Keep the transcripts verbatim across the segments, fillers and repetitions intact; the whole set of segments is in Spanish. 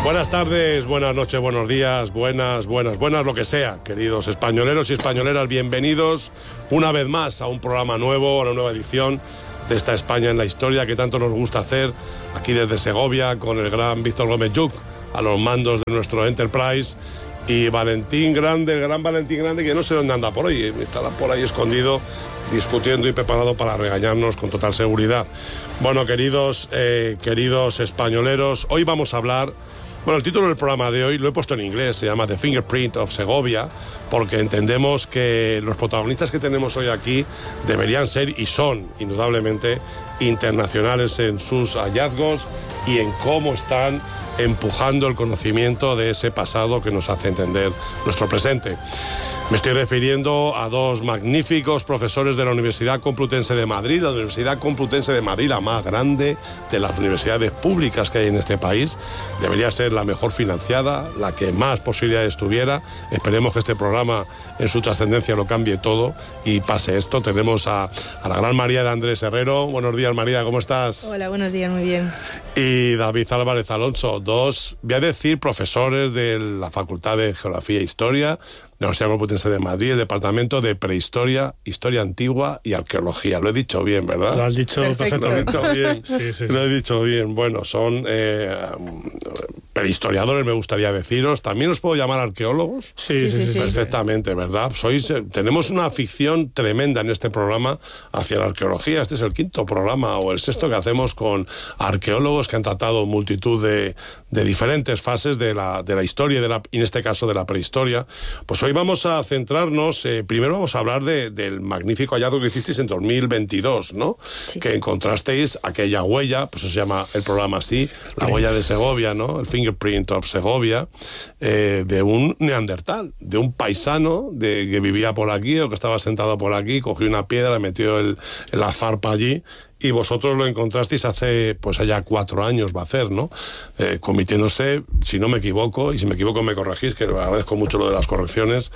Buenas tardes, buenas noches, buenos días, buenas, buenas, buenas, lo que sea, queridos españoleros y españoleras, bienvenidos una vez más a un programa nuevo, a una nueva edición de esta España en la historia que tanto nos gusta hacer, aquí desde Segovia, con el gran Víctor Gómez Lluch, a los mandos de nuestro Enterprise, y Valentín Grande, el gran Valentín Grande, que no sé dónde anda por ahí, estará por ahí escondido, discutiendo y preparado para regañarnos con total seguridad. Bueno, queridos, eh, queridos españoleros, hoy vamos a hablar... Bueno, el título del programa de hoy lo he puesto en inglés, se llama The Fingerprint of Segovia, porque entendemos que los protagonistas que tenemos hoy aquí deberían ser y son, indudablemente, internacionales en sus hallazgos y en cómo están empujando el conocimiento de ese pasado que nos hace entender nuestro presente. Me estoy refiriendo a dos magníficos profesores de la Universidad Complutense de Madrid, la Universidad Complutense de Madrid, la más grande de las universidades públicas que hay en este país. Debería ser la mejor financiada, la que más posibilidades tuviera. Esperemos que este programa en su trascendencia lo cambie todo y pase esto. Tenemos a, a la gran María de Andrés Herrero. Buenos días, María, ¿cómo estás? Hola, buenos días, muy bien. Y David Álvarez Alonso, dos, voy a decir, profesores de la Facultad de Geografía e Historia, de la Universidad Complutense de Madrid, el Departamento de Prehistoria, Historia Antigua y Arqueología. Lo he dicho bien, ¿verdad? Lo has dicho perfecto. Lo he dicho bien. Sí, sí, sí. Lo he dicho bien. Bueno, son eh, prehistoriadores, me gustaría deciros. ¿También os puedo llamar arqueólogos? Sí, sí, sí, sí. Perfectamente, ¿verdad? Sois, eh, tenemos una afición tremenda en este programa hacia la arqueología. Este es el quinto programa o el sexto que hacemos con arqueólogos que han tratado multitud de, de diferentes fases de la, de la historia y, de la, y en este caso de la prehistoria. Pues hoy vamos a centrarnos, eh, primero vamos a hablar de, del magnífico hallazgo que hicisteis en dos mil veintidós, ¿no? Sí. Que encontrasteis aquella huella, pues eso se llama el programa así, la huella de Segovia, ¿no? El Fingerprint of Segovia, eh, de un neandertal, de un paisano de, que vivía por aquí o que estaba sentado por aquí, cogió una piedra, metió el, la zarpa allí. Y vosotros lo encontrasteis hace, pues allá cuatro años va a hacer, ¿no? Eh, convirtiéndose, si no me equivoco, y si me equivoco me corregís, que agradezco mucho lo de las correcciones,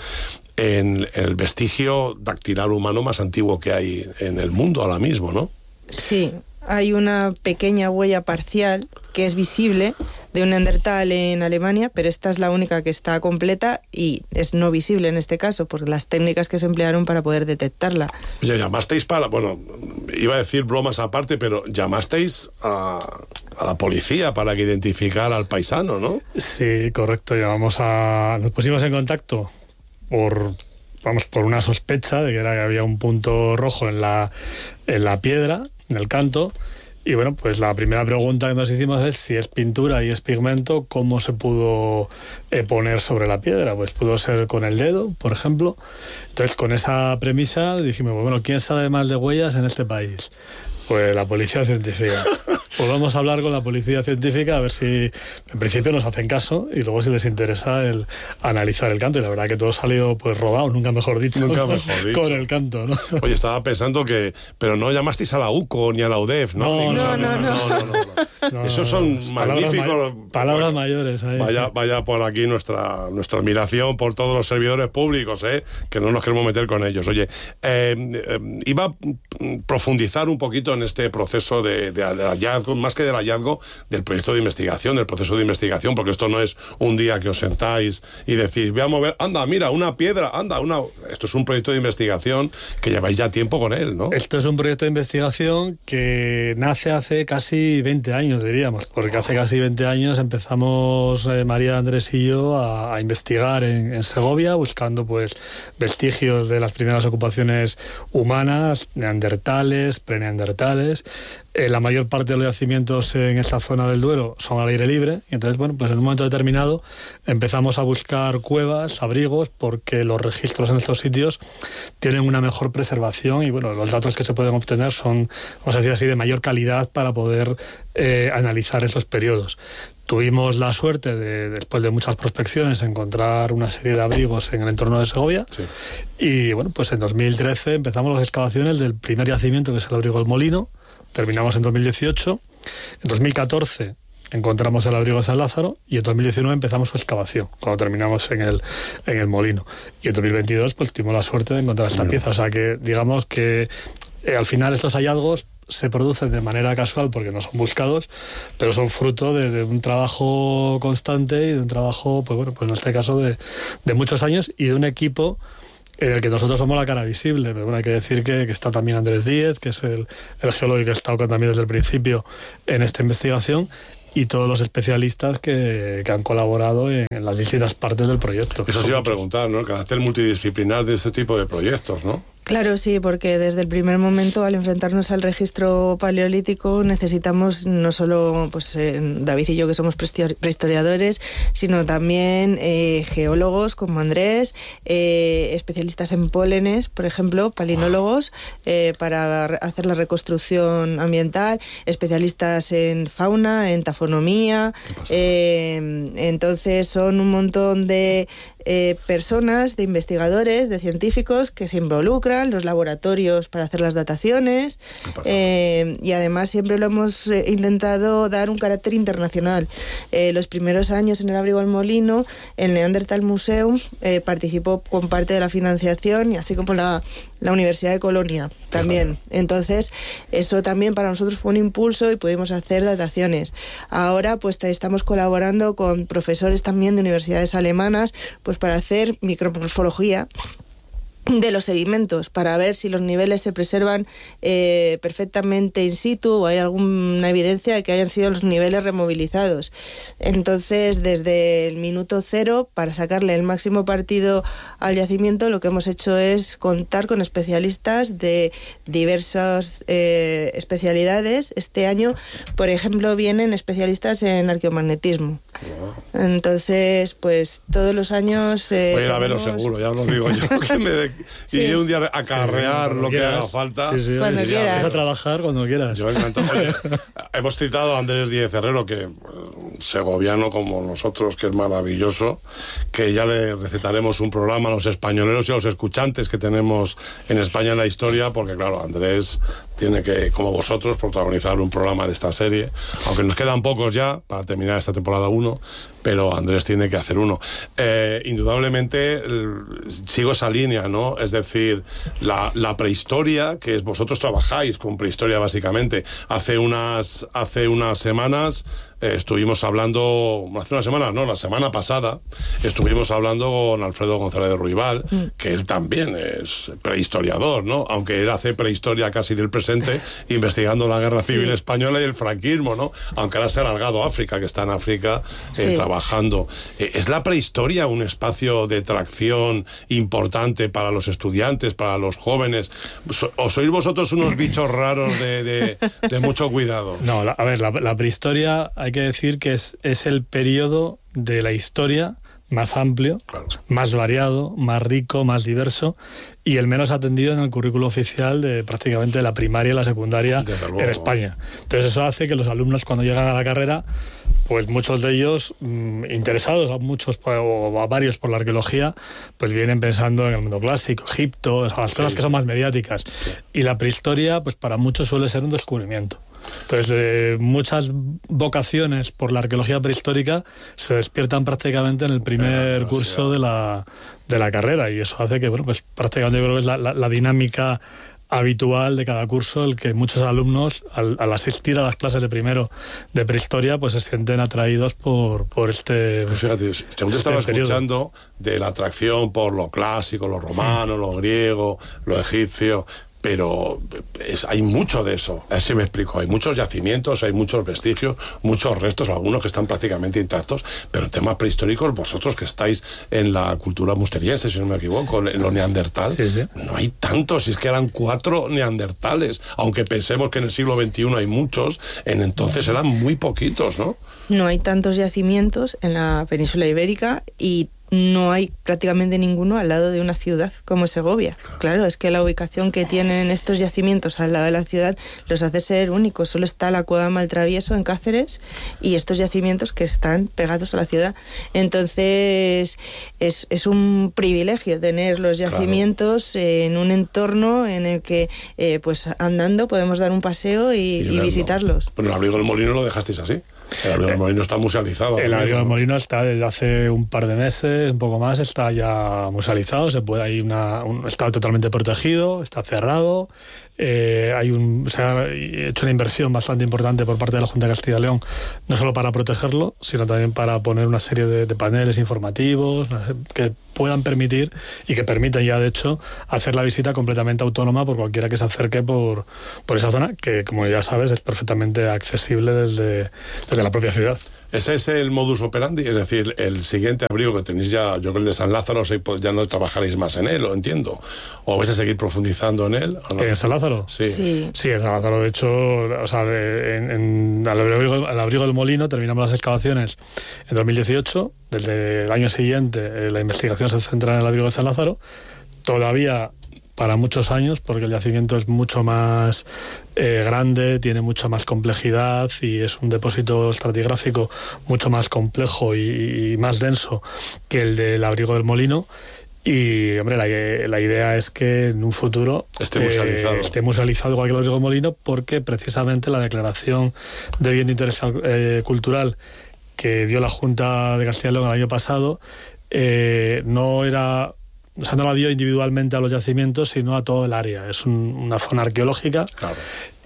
en el vestigio dactilar humano más antiguo que hay en el mundo ahora mismo, ¿no? Sí, hay una pequeña huella parcial que es visible de un neandertal en Alemania, pero esta es la única que está completa y es no visible en este caso, por las técnicas que se emplearon para poder detectarla. Oye, llamasteis para, bueno, iba a decir bromas aparte, pero llamasteis a, a la policía para que identificara al paisano, ¿no? Sí, correcto, llamamos a... Nos pusimos en contacto por... vamos, por una sospecha de que era que había un punto rojo en la, en la piedra, en el canto. Y bueno, pues la primera pregunta que nos hicimos es si es pintura y es pigmento, ¿cómo se pudo eh, poner sobre la piedra? Pues pudo ser con el dedo, por ejemplo. Entonces, con esa premisa dijimos, bueno, ¿quién sabe más de huellas en este país? Pues la policía científica. Pues vamos a hablar con la policía científica a ver si en principio nos hacen caso y luego si les interesa el analizar el canto. Y la verdad que todo salió pues rodado, nunca mejor dicho, nunca mejor dicho. Con el canto, ¿no? Oye, estaba pensando que... Pero no llamasteis a la U C O ni a la U D E F, ¿no? No, no, no. no, no, no, no. Esos son palabras magníficos... Ma palabras bueno, mayores. Ahí, vaya, sí. vaya por aquí nuestra, nuestra admiración por todos los servidores públicos, ¿eh? Que no nos queremos meter con ellos. Oye, eh, eh, iba a profundizar un poquito en este proceso de, de, de hallazgo, más que del hallazgo, del proyecto de investigación, del proceso de investigación, porque esto no es un día que os sentáis y decís, voy a mover, anda, mira, una piedra, anda, una... Esto es un proyecto de investigación que lleváis ya tiempo con él, ¿no? Esto es un proyecto de investigación que nace hace casi veinte años, diríamos, porque hace casi veinte años empezamos eh, María, Andrés y yo a, a investigar en, en Segovia, buscando pues vestigios de las primeras ocupaciones humanas, neandertales, preneandertales. Eh, la mayor parte de los yacimientos en esta zona del Duero son al aire libre, y entonces, bueno, pues en un momento determinado empezamos a buscar cuevas, abrigos, porque los registros en estos sitios tienen una mejor preservación y, bueno, los datos que se pueden obtener son, vamos a decir así, de mayor calidad para poder eh, analizar esos periodos. Tuvimos la suerte de, después de muchas prospecciones, encontrar una serie de abrigos en el entorno de Segovia. Sí. Y, bueno, pues en dos mil trece empezamos las excavaciones del primer yacimiento, que es el abrigo del Molino. Terminamos en dos mil dieciocho, en dos mil catorce encontramos el abrigo de San Lázaro y en dos mil diecinueve empezamos su excavación, cuando terminamos en el, en el Molino. Y en dos mil veintidós pues tuvimos la suerte de encontrar esta pieza. O sea que digamos que eh, al final estos hallazgos se producen de manera casual porque no son buscados, pero son fruto de, de un trabajo constante y de un trabajo, pues bueno, pues en este caso de, de muchos años y de un equipo en el que nosotros somos la cara visible. Pero bueno, hay que decir que, que está también Andrés Díez, que es el, el geólogo que ha estado también desde el principio en esta investigación, y todos los especialistas que, que han colaborado en, en las distintas partes del proyecto. Eso se iba a preguntar, ¿no? El carácter multidisciplinar de este tipo de proyectos, ¿no? Claro, sí, porque desde el primer momento, al enfrentarnos al registro paleolítico, necesitamos no solo pues, eh, David y yo, que somos prehistoriadores, sino también eh, geólogos como Andrés, eh, especialistas en pólenes, por ejemplo, palinólogos, eh, para hacer la reconstrucción ambiental, especialistas en fauna, en tafonomía. Eh, entonces son un montón de eh, personas, de investigadores, de científicos que se involucran, los laboratorios para hacer las dataciones, eh, y además siempre lo hemos eh, intentado dar un carácter internacional. Eh, los primeros años en el Abrigo al Molino, el Neanderthal Museum eh, participó con parte de la financiación, y así como la, la Universidad de Colonia también. Entonces, eso también para nosotros fue un impulso y pudimos hacer dataciones. Ahora pues estamos colaborando con profesores también de universidades alemanas pues para hacer micromorfología de los sedimentos, para ver si los niveles se preservan eh, perfectamente in situ o hay alguna evidencia de que hayan sido los niveles removilizados. Entonces, desde el minuto cero, para sacarle el máximo partido al yacimiento, lo que hemos hecho es contar con especialistas de diversas eh, especialidades. Este año, por ejemplo, vienen especialistas en arqueomagnetismo. Wow. Entonces, pues todos los años... Eh, Voy a ir a verlo tenemos... seguro, ya os lo digo yo, que me de... Sí. Y un día acarrear sí, lo que haga falta. Sí, sí, cuando quieras. Vas a trabajar cuando quieras. Yo encantado. Oye, hemos citado a Andrés Díez Herrero, que segoviano como nosotros, que es maravilloso, que ya le recetaremos un programa a los españoleros y a los escuchantes que tenemos en España en la historia, porque claro, Andrés tiene que, como vosotros, protagonizar un programa de esta serie, aunque nos quedan pocos ya para terminar esta temporada uno, pero Andrés tiene que hacer uno. Eh, indudablemente sigo esa línea, ¿no? Es decir, la, la prehistoria, que es, vosotros trabajáis con prehistoria básicamente. Hace unas, hace unas semanas eh, estuvimos hablando, hace unas semanas, no, la semana pasada, estuvimos hablando con Alfredo González de Ruibal, mm. que él también es prehistoriador, ¿no? Aunque él hace prehistoria casi del presente, investigando la Guerra Civil sí. Española y el franquismo, ¿no? Aunque ahora se ha alargado a África, que está en África eh, sí. trabajando. Eh, ¿Es la prehistoria un espacio de tracción importante para los estudiantes, para los jóvenes? ¿O sois vosotros unos bichos raros de, de, de mucho cuidado? No, la, a ver, la, la prehistoria hay que decir que es, es el periodo de la historia más amplio, claro. más variado, más rico, más diverso y el menos atendido en el currículo oficial de prácticamente la primaria y la secundaria en España. Entonces eso hace que los alumnos cuando llegan a la carrera, pues muchos de ellos mmm, interesados, a muchos o a varios por la arqueología, pues vienen pensando en el mundo clásico, Egipto, las sí, cosas sí. que son más mediáticas. Sí. Y la prehistoria, pues para muchos suele ser un descubrimiento. Entonces, eh, muchas vocaciones por la arqueología prehistórica se despiertan prácticamente en el primer eh, curso de la, de la carrera y eso hace que, bueno, pues prácticamente yo creo que es la, la, la dinámica habitual de cada curso, el que muchos alumnos, al, al asistir a las clases de primero de prehistoria, pues se sienten atraídos por, por este pues fíjate, según te estaba periodo. Escuchando de la atracción por lo clásico, lo romano, sí. lo griego, lo egipcio, pero es, hay mucho de eso, así me explico, hay muchos yacimientos, hay muchos vestigios, muchos restos, algunos que están prácticamente intactos, pero en temas prehistóricos, vosotros que estáis en la cultura musteriense, si no me equivoco, sí. en los neandertal, sí, sí. no hay tantos, es que eran cuatro neandertales, aunque pensemos que en el siglo veintiuno hay muchos, en entonces eran muy poquitos, ¿no? No hay tantos yacimientos en la península ibérica y no hay prácticamente ninguno al lado de una ciudad como Segovia. Claro, es que la ubicación que tienen estos yacimientos al lado de la ciudad los hace ser únicos. Solo está la Cueva Maltravieso en Cáceres y estos yacimientos que están pegados a la ciudad. Entonces, es, es un privilegio tener los yacimientos claro. en un entorno en el que, eh, pues andando, podemos dar un paseo y, y, y visitarlos. Bueno, el Abrigo del Molino lo dejasteis así. El Abrigo del Molino está musealizado. El Abrigo del Molino está desde hace un par de meses, un poco más, está ya musealizado, se puede, hay una, un, está totalmente protegido, está cerrado, eh, hay un, se ha hecho una inversión bastante importante por parte de la Junta de Castilla y León, no solo para protegerlo, sino también para poner una serie de, de paneles informativos que puedan permitir y que permiten ya de hecho hacer la visita completamente autónoma por cualquiera que se acerque por, por esa zona, que como ya sabes es perfectamente accesible desde, desde la propia ciudad. Ese es el modus operandi, es decir, el siguiente abrigo que tenéis ya, yo creo que el de San Lázaro, ya no trabajaréis más en él, lo entiendo. ¿O vais a seguir profundizando en él? ¿O no? ¿En San Lázaro? Sí. Sí, sí en San Lázaro, de hecho, o sea, de, en, en al, abrigo, al Abrigo del Molino terminamos las excavaciones en dos mil dieciocho, desde el año siguiente eh, la investigación se centra en el Abrigo de San Lázaro, todavía para muchos años, porque el yacimiento es mucho más eh, grande, tiene mucha más complejidad y es un depósito estratigráfico mucho más complejo y, y más denso que el del Abrigo del Molino. Y, hombre, la, la idea es que en un futuro esté musealizado, eh, esté musealizado igual que el Abrigo del Molino, porque precisamente la declaración de bien de interés eh, cultural que dio la Junta de Castilla y León el año pasado eh, no era... O sea, no la dio individualmente a los yacimientos, sino a todo el área. Es un, una zona arqueológica. Claro.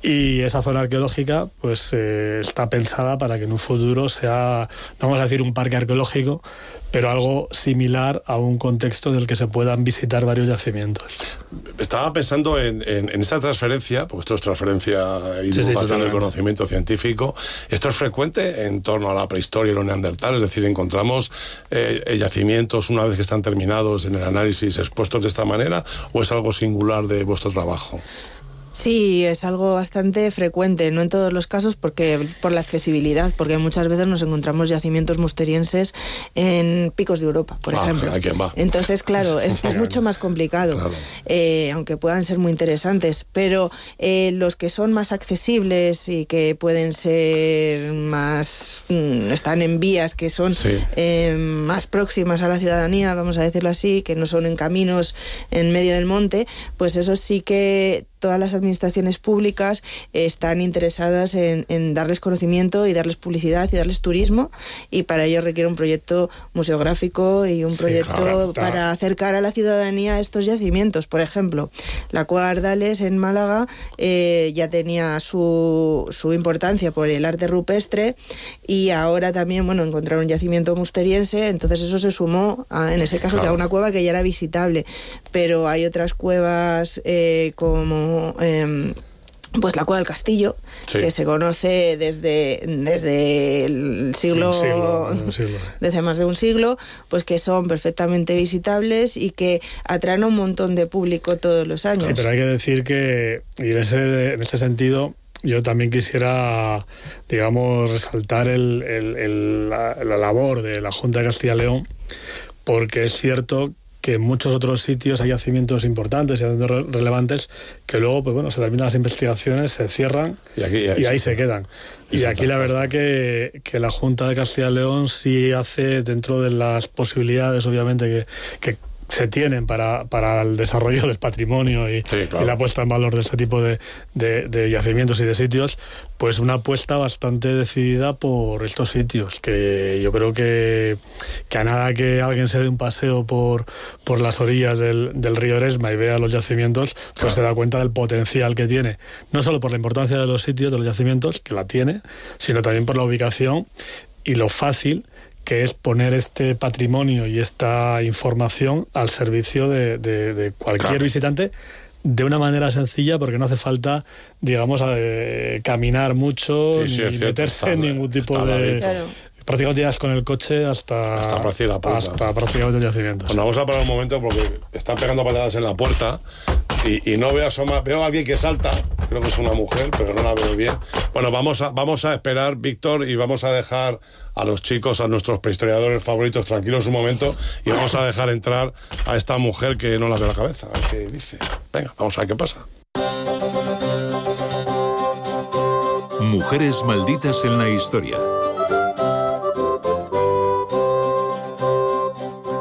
Y esa zona arqueológica pues eh, está pensada para que en un futuro sea, no vamos a decir un parque arqueológico, pero algo similar a un contexto en el que se puedan visitar varios yacimientos. Estaba pensando en, en, en esta transferencia, porque esto es transferencia y sí, divulgación sí, del conocimiento científico. ¿Esto es frecuente en torno a la prehistoria y los neandertales? Es decir, encontramos eh, yacimientos una vez que están terminados en el análisis expuestos de esta manera, ¿o es algo singular de vuestro trabajo? Sí, es algo bastante frecuente, no en todos los casos porque por la accesibilidad, porque muchas veces nos encontramos yacimientos musterienses en picos de Europa, por ah, ejemplo. ¿A quién va? Entonces, claro, es, es mucho más complicado, claro. eh, aunque puedan ser muy interesantes, pero eh, los que son más accesibles y que pueden ser más, mm, están en vías que son sí. eh, más próximas a la ciudadanía, vamos a decirlo así, que no son en caminos en medio del monte, pues eso sí que todas las administraciones públicas están interesadas en, en darles conocimiento y darles publicidad y darles turismo, y para ello requiere un proyecto museográfico y un sí, proyecto claro, para claro. acercar a la ciudadanía a estos yacimientos. Por ejemplo, la Cueva Ardales en Málaga eh, ya tenía su, su importancia por el arte rupestre, y ahora también, bueno, encontraron un yacimiento musteriense, entonces eso se sumó a, en ese caso claro. que a una cueva que ya era visitable, pero hay otras cuevas eh, como Eh, pues la Cueva del Castillo, sí. que se conoce desde, desde el siglo, siglo, un siglo, desde más de un siglo, pues que son perfectamente visitables y que atraen a un montón de público todos los años. Sí, pero hay que decir que, y en ese, en este sentido, yo también quisiera, digamos, resaltar el, el, el, la, la labor de la Junta de Castilla y León, porque es cierto que en muchos otros sitios hay yacimientos importantes y yacimientos relevantes que luego, pues bueno, se terminan las investigaciones, se cierran y, aquí, y ahí se quedan. Y aquí la verdad que, que la Junta de Castilla y León sí hace, dentro de las posibilidades, obviamente, que, que se tienen para, para el desarrollo del patrimonio y, sí, claro. y la puesta en valor de este tipo de, de, de yacimientos y de sitios, pues una apuesta bastante decidida por estos sitios, que yo creo que, que a nada que alguien se dé un paseo por, por las orillas del, del río Eresma y vea los yacimientos, pues claro. se da cuenta del potencial que tiene, no solo por la importancia de los sitios, de los yacimientos, que la tiene, sino también por la ubicación y lo fácil que es poner este patrimonio y esta información al servicio de, de, de cualquier claro. visitante de una manera sencilla, porque no hace falta, digamos, eh, caminar mucho, sí, sí, ni cierto, meterse está, en ningún tipo de... Claro. Prácticamente llegas con el coche hasta, hasta, hasta prácticamente el yacimiento. Bueno, vamos a parar un momento porque están pegando patadas en la puerta y, y no veo asomar, veo a alguien que salta, creo que es una mujer, pero no la veo bien. Bueno, vamos a, vamos a esperar, Víctor, y vamos a dejar a los chicos, a nuestros prehistoriadores favoritos, tranquilos un momento, y vamos a dejar entrar a esta mujer que no la veo la cabeza, a ver qué dice. Venga, vamos a ver qué pasa. Mujeres malditas en la historia. Bueno,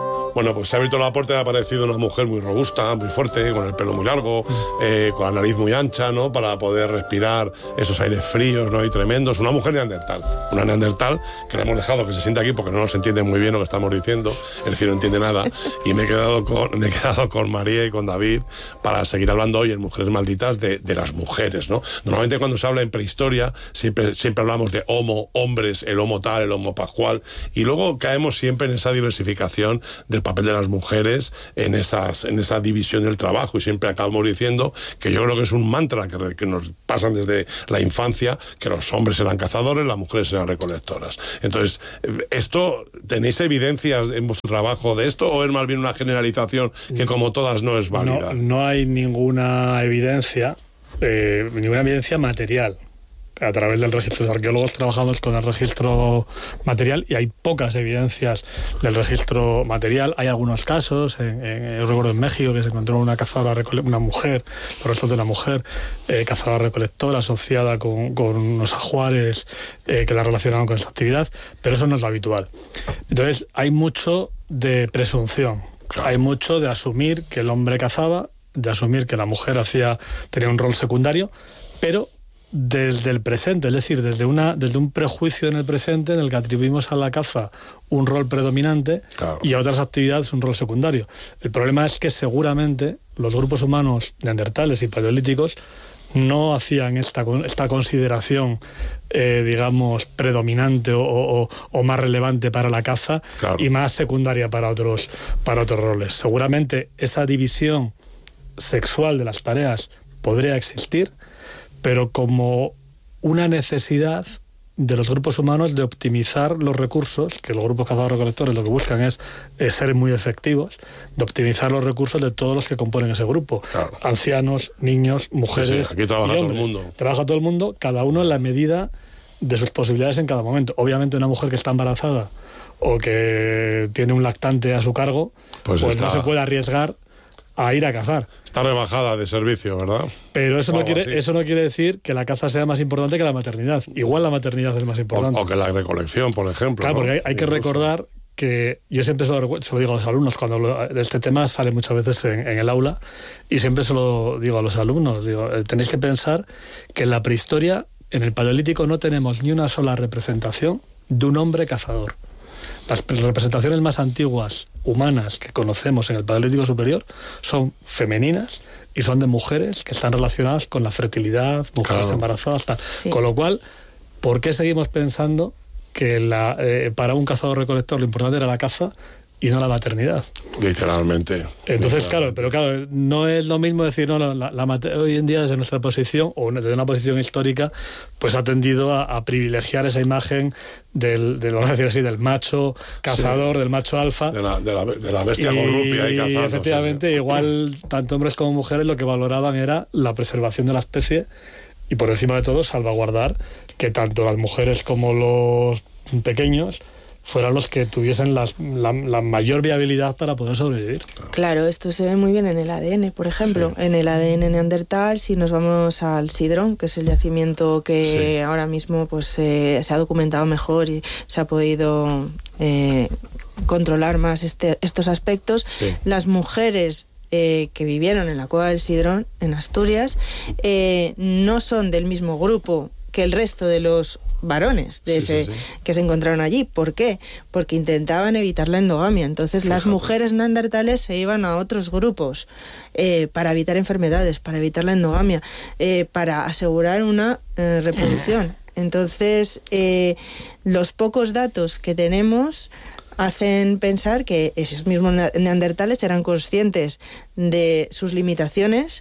Bueno, pues se ha abierto la puerta y ha aparecido una mujer muy robusta, muy fuerte, con el pelo muy largo, eh, con la nariz muy ancha, ¿no? Para poder respirar esos aires fríos, ¿no? Y tremendos. Una mujer neandertal. Una neandertal que le hemos dejado que se siente aquí porque no nos entiende muy bien lo que estamos diciendo. El cielo no entiende nada. Y me he quedado con, me he quedado con María y con David para seguir hablando hoy en Mujeres Malditas de, de las mujeres, ¿no? Normalmente cuando se habla en prehistoria siempre, siempre hablamos de homo, hombres, el homo tal, el homo pascual, y luego caemos siempre en esa diversificación del papel de las mujeres en, esas, en esa división del trabajo, y siempre acabamos diciendo que yo creo que es un mantra que, que nos pasan desde la infancia, que los hombres eran cazadores, las mujeres eran recolectoras. Entonces, ¿esto tenéis evidencias en vuestro trabajo de esto o es más bien una generalización que como todas no es válida? No, no hay ninguna evidencia, eh, ninguna evidencia material. A través del registro, los arqueólogos trabajamos con el registro material y hay pocas evidencias del registro material. Hay algunos casos, en, en, yo recuerdo en México que se encontró una cazadora, una mujer, los restos de una mujer eh, cazadora-recolectora asociada con, con unos ajuares eh, que la relacionaban con esa actividad, pero eso no es lo habitual. Entonces hay mucho de presunción, claro. Hay mucho de asumir que el hombre cazaba, de asumir que la mujer hacía tenía un rol secundario, pero desde el presente, es decir, desde, una, desde un prejuicio en el presente en el que atribuimos a la caza un rol predominante, claro, y a otras actividades un rol secundario. El problema es que seguramente los grupos humanos neandertales y paleolíticos no hacían esta, esta consideración, eh, digamos, predominante o, o, o más relevante para la caza, claro, y más secundaria para otros, para otros roles. Seguramente esa división sexual de las tareas podría existir, pero como una necesidad de los grupos humanos de optimizar los recursos, que los grupos cazadores-recolectores lo que buscan es, es ser muy efectivos, de optimizar los recursos de todos los que componen ese grupo. Claro. Ancianos, niños, mujeres, sí, sí, aquí trabaja y hombres. Todo el mundo. Trabaja todo el mundo, cada uno en la medida de sus posibilidades en cada momento. Obviamente una mujer que está embarazada o que tiene un lactante a su cargo, pues, pues no se puede arriesgar a ir a cazar. Está rebajada de servicio, ¿verdad? Pero eso no, quiere, eso no quiere decir que la caza sea más importante que la maternidad. Igual la maternidad es más importante. O, o que la recolección, por ejemplo. Claro, ¿no? porque hay, hay que recordar que yo siempre se lo, se lo digo a los alumnos, cuando hablo de este tema sale muchas veces en, en el aula, y siempre se lo digo a los alumnos, digo, tenéis que pensar que en la prehistoria, en el Paleolítico, no tenemos ni una sola representación de un hombre cazador. Las representaciones más antiguas humanas que conocemos en el Paleolítico Superior son femeninas y son de mujeres que están relacionadas con la fertilidad, mujeres claro. embarazadas, tal. Sí. Con lo cual, ¿por qué seguimos pensando que la, eh, para un cazador-recolector lo importante era la caza y no la maternidad? Literalmente. Entonces, literalmente. claro, pero claro, no es lo mismo decir, no, la, la, la, hoy en día desde nuestra posición, o desde una posición histórica, pues ha tendido a, a privilegiar esa imagen del, del, vamos a decir así, del macho cazador, sí, del macho alfa. De la, de la, de la bestia corrupia y cazando. Efectivamente, sí, sí. igual, tanto hombres como mujeres lo que valoraban era la preservación de la especie y por encima de todo salvaguardar que tanto las mujeres como los pequeños fueran los que tuviesen las, la, la mayor viabilidad para poder sobrevivir. Claro, esto se ve muy bien en el A D N, por ejemplo. Sí. En el A D N neandertal, si nos vamos al Sidrón, que es el yacimiento que sí. ahora mismo pues eh, se ha documentado mejor y se ha podido eh, controlar más este, estos aspectos, sí. las mujeres Eh, que vivieron en la cueva del Sidrón, en Asturias, eh, no son del mismo grupo que el resto de los varones de sí, ese, sí, sí. que se encontraron allí. ¿Por qué? Porque intentaban evitar la endogamia. Entonces Fíjate. las mujeres neandertales se iban a otros grupos eh, para evitar enfermedades, para evitar la endogamia, eh, para asegurar una eh, reproducción. Entonces, eh, los pocos datos que tenemos hacen pensar que esos mismos neandertales eran conscientes de sus limitaciones,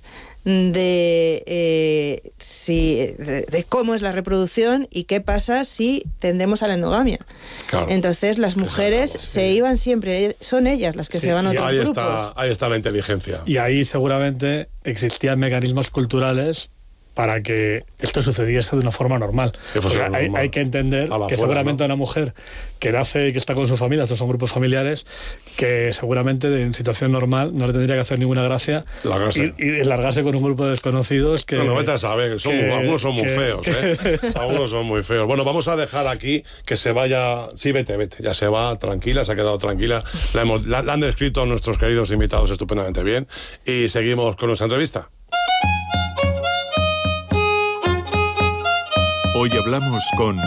de, eh, si, de, de cómo es la reproducción y qué pasa si tendemos a la endogamia. Claro. Entonces las mujeres claro, se sí. iban siempre, son ellas las que sí. se van a otros ahí grupos. Está, ahí está la inteligencia. Y ahí seguramente existían mecanismos culturales para que esto sucediese de una forma normal. Que fuese hay, normal. hay que entender que fuera, seguramente ¿no? una mujer que nace y que está con su familia, estos son grupos familiares, que seguramente en situación normal no le tendría que hacer ninguna gracia Largarse. y, y largarse con un grupo de desconocidos que... No, no, vete a saber, son, que- algunos son muy que- feos, ¿eh? Algunos son muy feos. Bueno, vamos a dejar aquí que se vaya... Sí, vete, vete, ya se va, tranquila, se ha quedado tranquila. La, hemos, la, la han descrito nuestros queridos invitados estupendamente bien. Y seguimos con nuestra entrevista. Hoy hablamos con...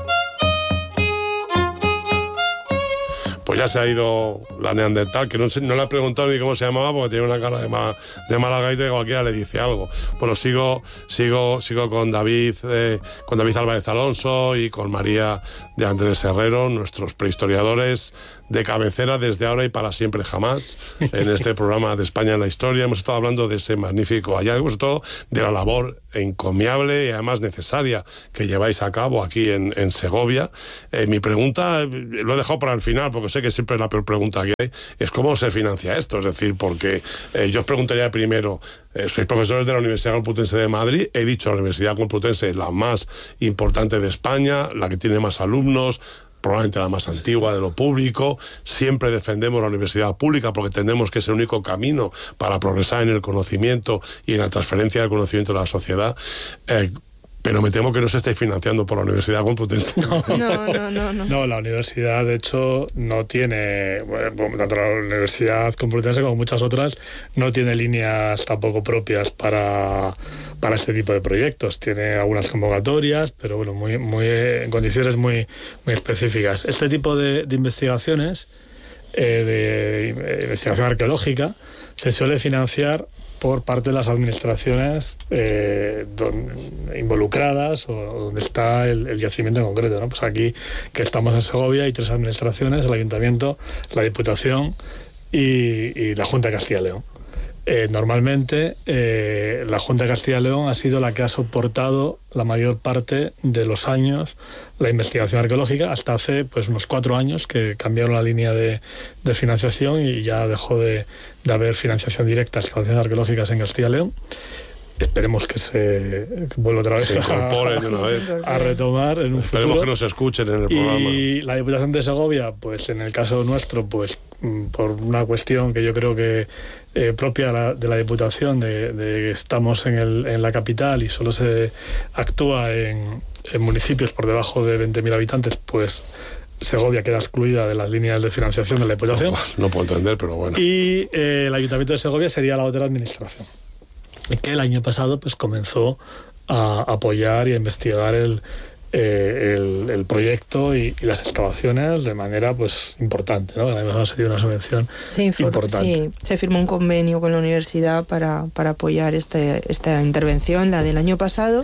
Pues ya se ha ido la neandertal, que no, sé, no le he preguntado ni cómo se llamaba porque tiene una cara de, ma, de mala gaita que cualquiera le dice algo. Bueno, sigo sigo sigo con David eh, con David Álvarez Alonso y con María de Andrés Herrero, nuestros prehistoriadores de cabecera desde ahora y para siempre jamás en este programa de España en la Historia. Hemos estado hablando de ese magnífico hallazgo, sobre todo de la labor encomiable y además necesaria que lleváis a cabo aquí en, en Segovia. Eh, mi pregunta, eh, lo he dejado para el final porque sé que siempre es la peor pregunta que hay, es cómo se financia esto. Es decir, porque eh, yo os preguntaría primero, eh, sois profesores de la Universidad Complutense de Madrid, he dicho la Universidad Complutense es la más importante de España, la que tiene más alumnos, probablemente la más antigua de lo público. Siempre defendemos la universidad pública porque entendemos que es el único camino para progresar en el conocimiento y en la transferencia del conocimiento de la sociedad. Eh, pero me temo que no se esté financiando por la Universidad Complutense. No. No, no, no, no. No, la universidad, de hecho, no tiene, bueno, tanto la Universidad Complutense como muchas otras, no tiene líneas tampoco propias para, para este tipo de proyectos. Tiene algunas convocatorias, pero bueno, muy, muy, en condiciones muy, muy específicas. Este tipo de, de investigaciones, eh, de investigación arqueológica, se suele financiar por parte de las administraciones eh, don, involucradas o donde está el, el yacimiento en concreto, ¿no? Pues aquí, que estamos en Segovia, hay tres administraciones: el Ayuntamiento, la Diputación y, y la Junta de Castilla y León. Eh, normalmente eh, la Junta de Castilla y León ha sido la que ha soportado la mayor parte de los años la investigación arqueológica, hasta hace pues unos cuatro años que cambiaron la línea de, de financiación y ya dejó de, de haber financiación directa a excavaciones arqueológicas en Castilla y León. Esperemos que se que vuelva otra vez Se incorporen de una vez. a retomar en un Esperemos futuro. que nos escuchen en el programa. Y la Diputación de Segovia, pues en el caso nuestro, pues por una cuestión que yo creo que eh, propia de la, de la Diputación, de, de que estamos en, el, en la capital y solo se actúa en, en municipios por debajo de veinte mil habitantes, pues Segovia queda excluida de las líneas de financiación de la Diputación. No, no puedo entender, pero bueno. Y eh, el Ayuntamiento de Segovia sería la otra administración, que el año pasado pues comenzó a apoyar y a investigar el, eh, el, el proyecto y, y las excavaciones de manera pues importante, ¿no? Además ha sido una subvención Se, inform- importante. sí, se firmó un convenio con la universidad para, para apoyar este, esta intervención, la del año pasado,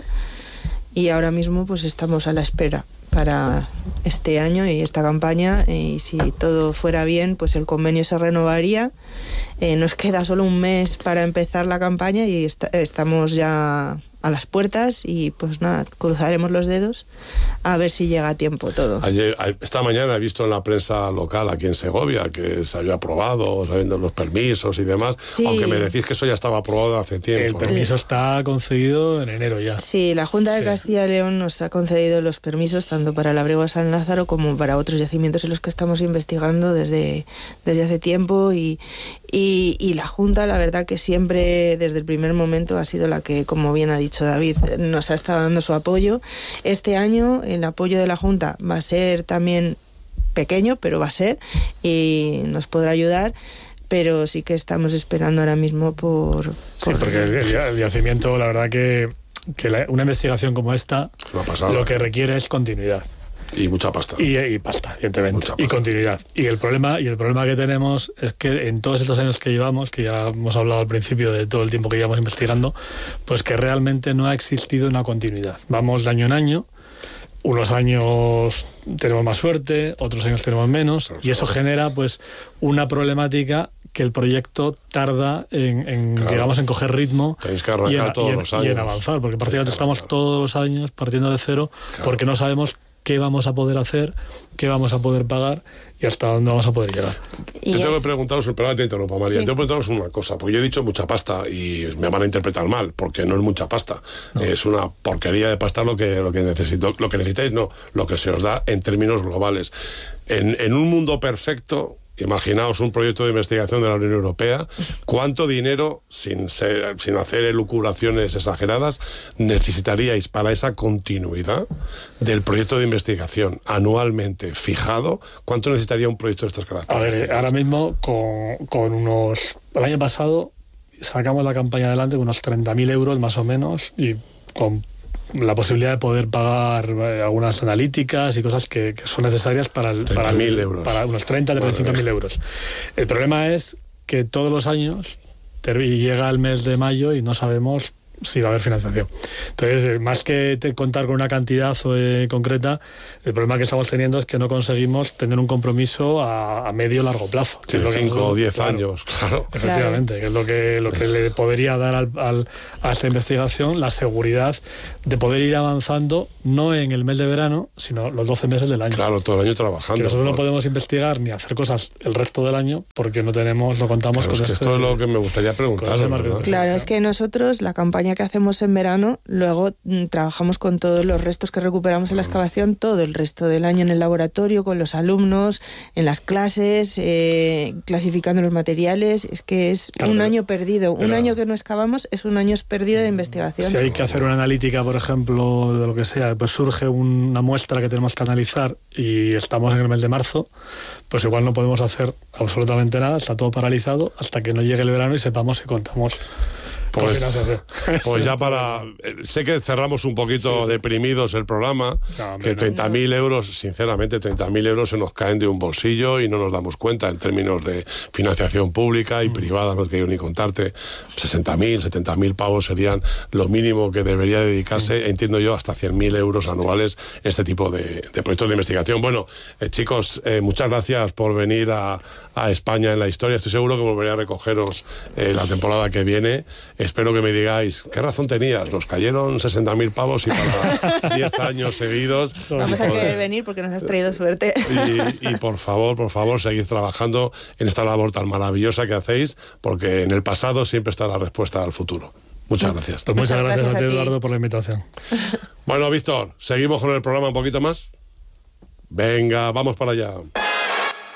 y ahora mismo pues estamos a la espera para este año y esta campaña, y si todo fuera bien pues el convenio se renovaría. Eh, nos queda solo un mes para empezar la campaña y est- estamos ya a las puertas y pues nada, cruzaremos los dedos a ver si llega a tiempo todo. Ayer, esta mañana he visto en la prensa local aquí en Segovia que se había aprobado, sabiendo los permisos y demás, Sí. aunque me decís que eso ya estaba aprobado hace El tiempo. ¿no? permiso está concedido en enero ya. Sí, la Junta de Sí. Castilla y León nos ha concedido los permisos tanto para el Abrigo de San Lázaro como para otros yacimientos en los que estamos investigando desde, desde hace tiempo y, y, y la Junta, la verdad que siempre desde el primer momento ha sido la que, como bien ha dicho David, nos ha estado dando su apoyo. Este año el apoyo de la Junta va a ser también pequeño, pero va a ser, y nos podrá ayudar. Pero sí que estamos esperando ahora mismo por... Sí, por- porque el, el yacimiento, la verdad que, que la- una investigación como esta Es una pasada. lo que requiere es continuidad. Y mucha pasta. Y, y pasta, evidentemente, Mucha y pasta. continuidad. Y el problema y el problema que tenemos es que en todos estos años que llevamos, que ya hemos hablado al principio de todo el tiempo que llevamos investigando, pues que realmente no ha existido una continuidad. Vamos de año en año, unos años tenemos más suerte, otros años tenemos menos, y eso genera pues una problemática que el proyecto tarda en, en Claro. digamos, en coger ritmo Tenéis que arrancar y en, todos y en- los y en años. avanzar, porque prácticamente Claro, estamos claro. todos los años partiendo de cero, Claro. porque no sabemos qué vamos a poder hacer, qué vamos a poder pagar y hasta dónde vamos a poder llegar. Y yo tengo que preguntaros, perdón, te interrumpo, María, sí. tengo que preguntaros una cosa, porque yo he dicho mucha pasta y me van a interpretar mal, porque no es mucha pasta, no. Es una porquería de pasta lo que, lo que necesito, lo que necesitáis, no, lo que se os da en términos globales. En, en un mundo perfecto, imaginaos un proyecto de investigación de la Unión Europea, ¿cuánto dinero, sin, ser, sin hacer elucubraciones exageradas, necesitaríais para esa continuidad del proyecto de investigación anualmente fijado? ¿Cuánto necesitaría un proyecto de estas características? A ver, ahora mismo con, con unos... El año pasado sacamos la campaña adelante con unos treinta mil euros más o menos y con la posibilidad de poder pagar eh, algunas analíticas y cosas que, que son necesarias para, el, para, el, euros. para unos treinta a treinta y cinco mil euros. El problema es que todos los años llega el mes de mayo y no sabemos si va a haber financiación. Entonces, más que te contar con una cantidad eh, concreta, el problema que estamos teniendo es que no conseguimos tener un compromiso a, a medio largo plazo. Sí, cinco o diez años, claro. Efectivamente, claro. Que es lo que, lo que le podría dar al, al, a esta investigación la seguridad de poder ir avanzando, no en el mes de verano, sino los doce meses del año. Claro, todo el año trabajando. Que nosotros por... no podemos investigar ni hacer cosas el resto del año porque no tenemos, no contamos claro, con es que ese, esto es lo que me gustaría preguntar. Claro, es que nosotros, la campaña que hacemos en verano, luego mm, trabajamos con todos los restos que recuperamos en la excavación todo el resto del año en el laboratorio, con los alumnos, en las clases, eh, clasificando los materiales. Es que es claro, un pero, año perdido. Pero, un año que no excavamos es un año perdido de investigación. Si hay que hacer una analítica, por ejemplo, de lo que sea, pues surge una muestra que tenemos que analizar y estamos en el mes de marzo, pues igual no podemos hacer absolutamente nada, está todo paralizado hasta que no llegue el verano y sepamos si contamos. Pues, pues ya para... Sé que cerramos un poquito sí, sí. deprimidos el programa, no, que treinta mil no. euros, sinceramente, treinta mil euros se nos caen de un bolsillo y no nos damos cuenta en términos de financiación pública y mm. privada, no quiero ni contarte. sesenta mil, setenta mil pavos serían lo mínimo que debería dedicarse, mm. entiendo yo, hasta cien mil euros anuales en este tipo de, de proyectos de investigación. Bueno, eh, chicos, eh, muchas gracias por venir a, a España en la historia. Estoy seguro que volveré a recogeros eh, la temporada que viene. Espero que me digáis, ¿qué razón tenías? Nos cayeron sesenta mil pavos y para diez años seguidos. Vamos a querer venir porque nos has traído suerte. Y, y por favor, por favor, seguid trabajando en esta labor tan maravillosa que hacéis, porque en el pasado siempre está la respuesta al futuro. Muchas gracias. Pues muchas, muchas gracias, gracias a ti, Eduardo, por la invitación. Bueno, Víctor, ¿seguimos con el programa un poquito más? Venga, vamos para allá.